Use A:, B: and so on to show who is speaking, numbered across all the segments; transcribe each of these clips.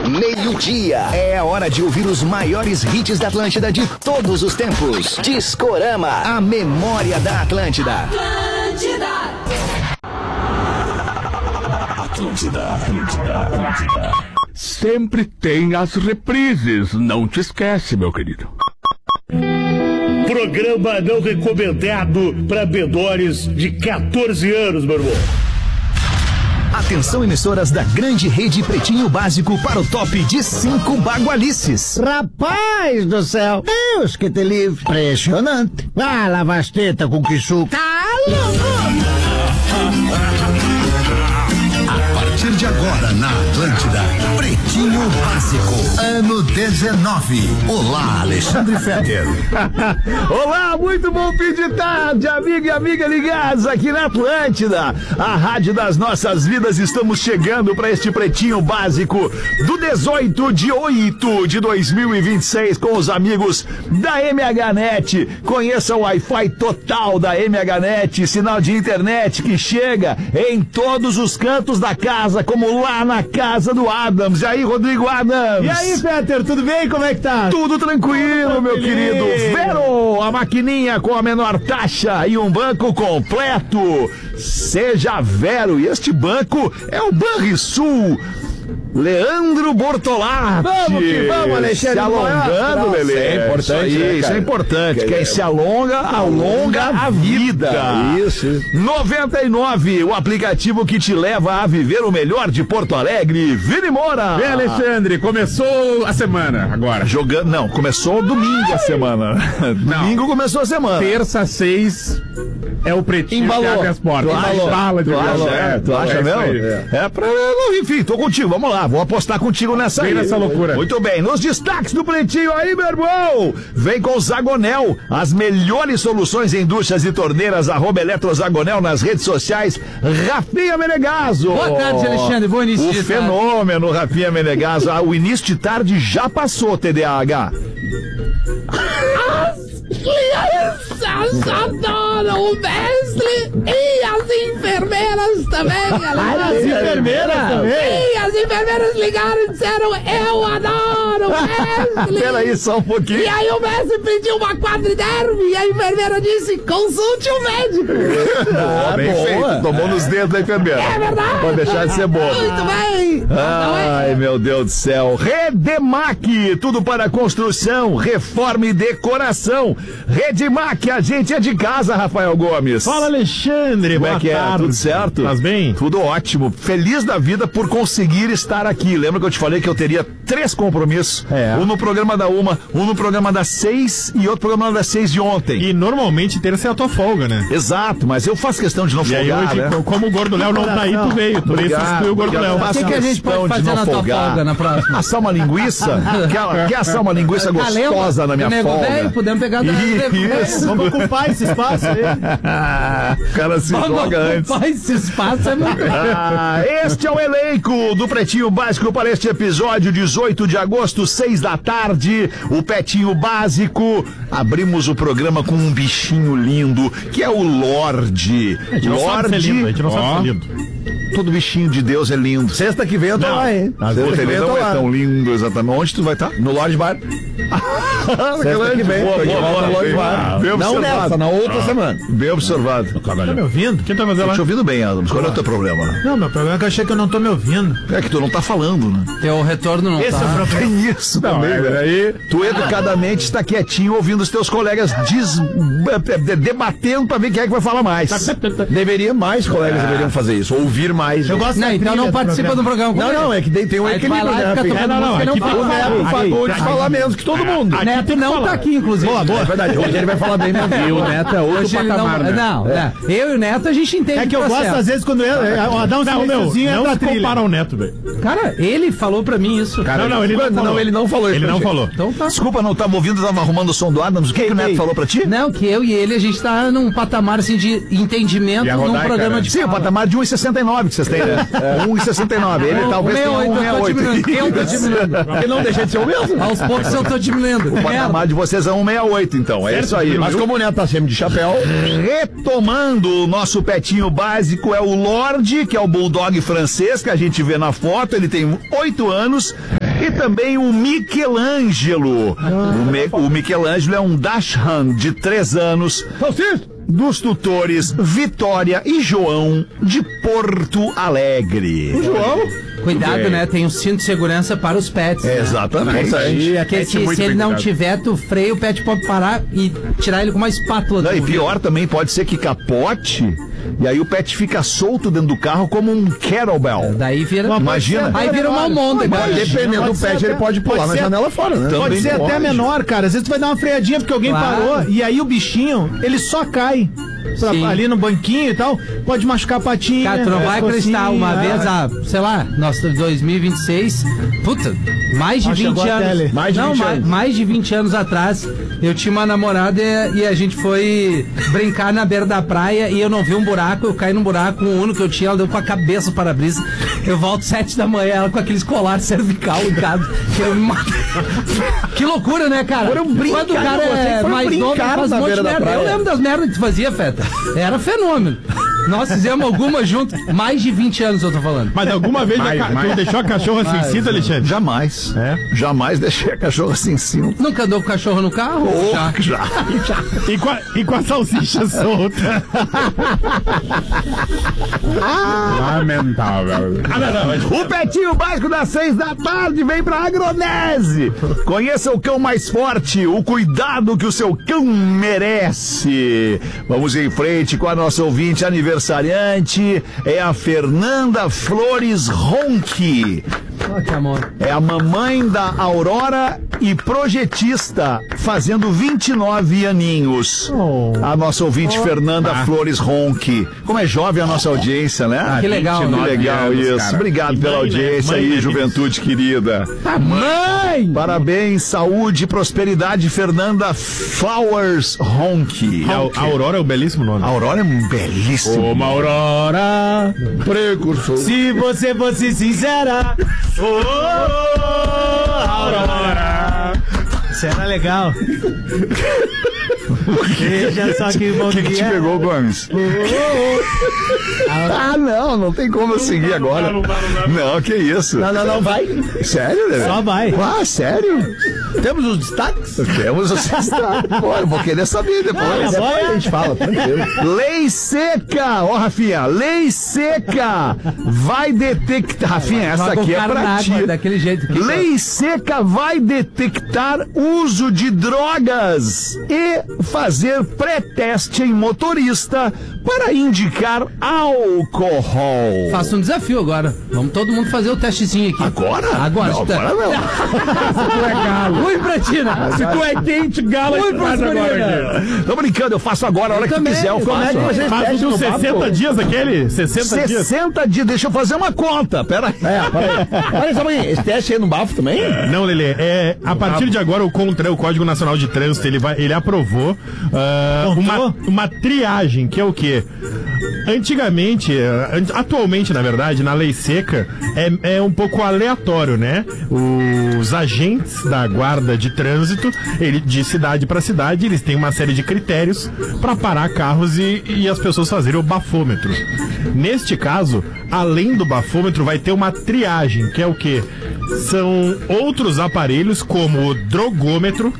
A: meio-dia. É a hora de ouvir os maiores hits da Atlântida de todos os tempos. Discorama, a memória da Atlântida. Atlântida.
B: Sempre tem as reprises, não te esquece, meu querido.
C: Programa não recomendado para menores de 14 anos, meu irmão.
A: Atenção, emissoras da grande rede Pretinho Básico para o top de 5 bagualices.
D: Rapaz do céu, Deus que te livre. Impressionante. Ah, lavar as tetas com que suco.
A: A partir de agora na Atlântida, Pretinho Básico, ano 19. Olá, Alexandre Fetter.
E: Olá, muito bom fim de tarde, amigo e amiga ligados aqui na Atlântida, a rádio das nossas vidas. Estamos chegando para este Pretinho Básico do 18 de 8 de 2026 com os amigos da MHNet. Conheça o Wi-Fi total da MHNet, sinal de internet que chega em todos os cantos da casa, como lá na casa do Adams. E aí, Rodrigo Adams?
D: E aí, Peter, tudo bem? Como é que tá?
E: Tudo tranquilo, meu querido. Vero, a maquininha com a menor taxa e um banco completo. Seja Vero. E este banco é o Banrisul. Leandro Bortolatti.
D: Vamos que vamos, Alexandre.
E: Se alongando, Lelê.
D: Isso é importante,
E: Isso é importante. Quem se alonga, alonga a vida.
D: Isso.
E: 99, o aplicativo que te leva a viver o melhor de Porto Alegre. Vini Moura.
B: Bem, Alexandre, começou a semana agora.
E: Jogando, não, começou domingo a semana. Domingo começou a semana.
B: Terça, 6, é o Pretinho que abre as portas.
E: Tu acha mesmo? Enfim, tô contigo, vamos lá. Vou apostar contigo nessa aí.
B: Vem nessa loucura.
E: Muito bem, nos destaques do Pretinho aí, meu irmão. Vem com o Zagonel, as melhores soluções em duchas e torneiras, @EletroZagonel nas redes sociais. Rafinha Menegaso.
F: Boa tarde, Alexandre, bom início de tarde.
E: O fenômeno Rafinha Menegaso. O início de tarde já passou, TDAH.
F: Crianças adoram o mestre e as enfermeiras também, galera.
D: As enfermeiras também?
F: Sim, as enfermeiras ligaram e disseram, eu adoro o mestre.
E: Peraí, só um pouquinho.
F: E aí o mestre pediu uma quadriderme e a enfermeira disse, consulte o médico.
E: Bem feito. Tomou nos dedos da enfermeira.
F: É verdade.
E: Pode deixar de ser boa.
F: Muito bem.
E: Ai, meu Deus do céu. Redemac, tudo para construção, reforma e decoração. Redemac, a gente é de casa, Rafael Gomes.
D: Fala, Alexandre.
E: Como é que
D: tarde.
E: é? Tudo certo?
D: Estás bem?
E: Tudo ótimo. Feliz da vida por conseguir estar aqui. Lembra que eu te falei que eu teria 3 compromissos?
D: É.
E: Um no programa da 1, um no programa das 6 e outro programa das 6 de ontem.
D: E normalmente terça é a tua folga, né?
E: Exato, mas eu faço questão de não folgar,
D: E aí hoje,
E: né?
D: como o Gordo Léo não tá aí, tu veio. Tu veio substituir o Gordo Léo.
F: O que a gente pode fazer na tua folga na próxima?
E: Assar uma linguiça? Quer assar uma linguiça gostosa na minha folga?
F: Velho, podemos pegar da
E: Isso.
D: Vamos ocupar esse espaço aí.
E: O cara se joga antes.
F: Esse espaço é muito...
E: Este é o elenco do Pretinho Básico para este episódio, 18 de agosto, 6 da tarde. O Pretinho Básico. Abrimos o programa com um bichinho lindo, que é o Lorde.
D: A gente não sabe se é lindo, a gente não sabe se é lindo.
E: Todo bichinho de Deus é lindo.
D: Sexta que vem eu tô lá, hein?
E: Sexta que vem não é tão lindo exatamente. Onde tu vai estar?
D: No Lorde Bar. Sexta que vem. Não nessa, na outra semana.
E: Bem observado.
D: Tá me ouvindo? Quem tá me ouvindo
E: Tô
D: lá?
E: te ouvindo bem, Adams. Qual é o teu problema?
D: Não, meu problema é que eu achei que eu não tô me ouvindo.
E: É que tu não tá falando, né?
F: Teu retorno não
D: Esse
F: tá.
D: é o problema.
E: Tem isso também, velho.
D: Aí...
E: Tu educadamente está quietinho ouvindo os teus colegas debatendo pra ver quem é que vai falar mais.
D: Mais colegas deveriam fazer isso, ouvir mais. Eu gosto
F: Não, então não participa do programa comigo.
D: Não, é que tem um
F: Aí tu vai
D: equilíbrio,
F: lá e
D: né?
F: fica tocando música e não fala.
D: O Neto pagou de falar menos que todo mundo.
F: O Neto não tá aqui, inclusive.
D: Boa, é verdade. Hoje ele vai falar bem mesmo.
B: E o Neto é outro
F: Hoje ele
B: patamar, né?
F: não, eu e o Neto a gente entende.
D: É que eu gosto, às vezes, quando dá um silênciozinho,
B: Não
D: da
B: se
D: trilha.
B: compara ao Neto, velho.
F: Cara, ele falou pra mim isso.
D: Ele não falou.
B: Ele não falou.
F: Então tá.
E: Desculpa, não tava ouvindo, tava arrumando o som do Adams. O que o Neto falou pra ti?
F: Não, que eu e ele, a gente tá num patamar assim de entendimento
B: E a
F: num
B: Rodaica,
F: programa
B: né?
F: de
E: Sim, o
F: fala.
E: patamar de 1,69 que vocês têm, né? 1,69. Ele talvez tenha 1,68.
F: Eu tô diminuindo.
D: Ele não deixa de ser o mesmo.
F: Aos poucos eu tô diminuindo.
E: O patamar de vocês é 1,68, então. É isso aí.
D: Mas como o Neto tá sempre de chapéu...
E: Retomando o nosso petinho básico, é o Lorde, que é o bulldog francês que a gente vê na foto. Ele tem 8 anos e E também o Michelangelo. O Michelangelo é um dachshund de 3 anos. Dos tutores Vitória e João de Porto Alegre.
G: O João? Cuidado, né? Tem um cinto de segurança para os pets. Né?
E: Exatamente.
G: Porque se ele não tiver, tu freia, o pet pode parar e tirar ele com uma espátula.
E: Não, e pior também, pode ser que capote e aí o pet fica solto dentro do carro como um kettlebell.
G: Daí vira...
E: Imagina.
G: Aí vira uma almôndega.
H: Dependendo do pet, ele pode pular na janela fora, né?
I: Pode ser até menor, cara. Às vezes tu vai dar uma freadinha porque alguém parou e aí o bichinho, ele só cai. Ali no banquinho e tal, pode machucar a patinha.
G: Cara, tu não vai acreditar, uma vez, sei lá, nossa, 2026, puta, mais de 20 anos. Mais de 20 anos atrás, eu tinha uma namorada e a gente foi brincar na beira da praia e eu não vi um buraco, eu caí num buraco, um Uno que eu tinha, ela deu com a cabeça para a brisa. Eu volto 7 da manhã, ela com aqueles colares cervical em casa. Que loucura, né, cara? Quando o cara é mais novo, faz um monte de merda. Eu lembro das merdas que tu fazia, Feta. Era fenômeno. Nós fizemos alguma junto, mais de 20 anos eu tô falando.
H: Mas alguma vez tu deixou a cachorra sem cinto, Alexandre?
E: Jamais. Jamais deixei a cachorra sem cinto.
G: Nunca andou com o cachorro no carro?
E: Já.
H: E com a salsicha solta?
B: Lamentável.
E: O Pretinho Básico das 6 da tarde vem pra Agronese. Conheça o cão mais forte, o cuidado que o seu cão merece. Vamos em frente com a nossa ouvinte aniversariante, é a Fernanda Flores Ronchi.
G: Que amor.
E: É a mamãe da Aurora e projetista, fazendo 29 aninhos. A nossa ouvinte Fernanda Flores Ronchi. Como é jovem a nossa audiência, né?
G: Que legal.
E: Que legal anos, isso. Cara. Obrigado pela audiência aí, juventude querida.
G: Mãe!
E: Parabéns, saúde e prosperidade, Fernanda Flowers Ronchi.
H: A Aurora é um belíssimo nome.
E: A Aurora é um belíssimo.
H: Uma Aurora precursor.
I: Se você fosse sincera. Aurora. Isso era legal. Veja só que bom
E: que te pegou, Gomes? Não tem como eu seguir agora. Não, que isso?
H: Não, vai.
E: Sério, né?
I: Só vai.
E: Sério?
H: Temos os destaques?
E: Temos os destaques. Pô, eu vou querer saber depois.
H: Depois a gente fala, tranquilo.
E: Lei seca, Rafinha, lei seca vai detectar. Rafinha, essa aqui é pra ti.
G: Daquele jeito.
E: Lei seca vai detectar uso de drogas e fazer pré-teste em motorista para indicar álcool.
G: Faço um desafio agora. Vamos todo mundo fazer o testezinho aqui.
E: Agora?
G: Agora.
E: Não, agora não.
G: Se tu é galo. Ui, Pretina.
H: Se tu é quente, galo,
G: Ui,
H: faz agora.
E: Tô brincando, eu faço agora, a hora que tu quiser eu faço.
H: Faz uns 60 dias aquele? 60 dias?
E: 60 dias, deixa eu fazer uma conta, pera aí.
H: Olha só, esse teste aí no bafo também? Não, Lelê, a partir de agora o Código Nacional de Trânsito, ele aprovou uma triagem, que é o quê? Antigamente, atualmente, na verdade, na lei seca, é um pouco aleatório, né? Os agentes da guarda de trânsito, de cidade para cidade, eles têm uma série de critérios para parar carros e as pessoas fazerem o bafômetro. Neste caso, além do bafômetro, vai ter uma triagem, que é o quê? São outros aparelhos, como o drogômetro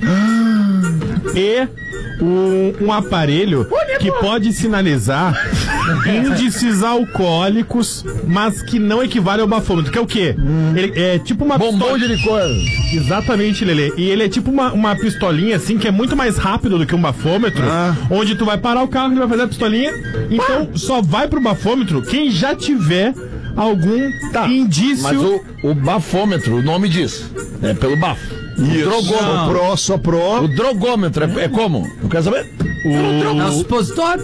H: e um aparelho que pode sinalizar índices alcoólicos, mas que não equivale ao bafômetro, que é o quê? Ele é tipo uma
I: bombom de licor.
H: Exatamente, Lelê. E ele é tipo uma pistolinha assim, que é muito mais rápido do que um bafômetro, onde tu vai parar o carro e vai fazer a pistolinha. Então só vai pro bafômetro quem já tiver algum indício.
I: Mas o bafômetro, o nome diz, é pelo bafo.
E: Drogômetro. Soprou.
I: O drogômetro é como? Eu quero saber.
G: É o supositório?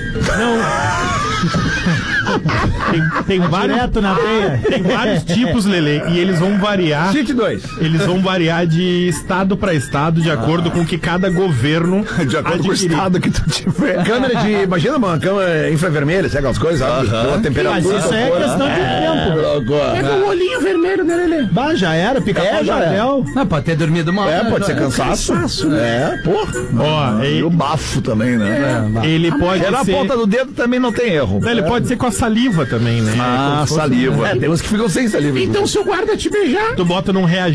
H: Não. Tem vários,
I: na veia.
H: Tem vários tipos, Lelê, e eles vão variar.
I: Cite 2.
H: Eles vão variar de estado para estado, de acordo com que cada governo
E: de acordo com o estado que tu tiver.
I: Câmera de, imagina uma câmera infravermelha, sabe aquelas coisas, pela temperatura.
F: Mas isso é questão de tempo. Pega o olhinho vermelho, né, Lelê?
I: Bah, já era, pica-pau, já era.
G: Não, pode ter dormido mal.
I: Pode ser cansaço.
E: Né?
H: Ó,
E: e o bafo também, né?
H: Ele pode
E: ser... a ponta do dedo também não tem erro.
H: Ele pode ser com a saliva também, né?
E: Saliva.
I: Tem uns que ficam sem saliva.
F: Então, se o guarda te beijar...
H: Tu bota num reagente.